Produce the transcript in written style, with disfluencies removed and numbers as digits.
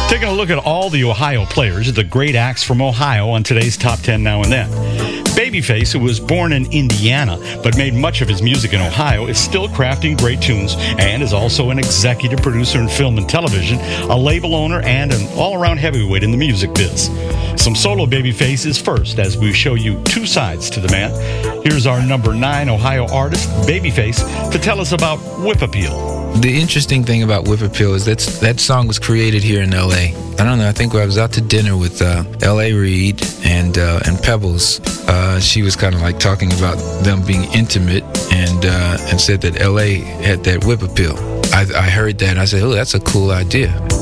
Taking a look at all the Ohio players, the great acts from Ohio on today's Top 10 Now and Then. Babyface, who was born in Indiana but made much of his music in Ohio, is still crafting great tunes and is also an executive producer in film and television, a label owner, and an all-around heavyweight in the music biz. Some solo Babyface is first, as we show you two sides to the man. Here's our number 9 Ohio artist, Babyface, to tell us about Whip Appeal. The interesting thing about Whip Appeal is that song was created here in L.A. I don't know, I think I was out to dinner with L.A. Reid and Pebbles. She was kind of like talking about them being intimate and said that L.A. had that Whip Appeal. I heard that and I said, oh, that's a cool idea.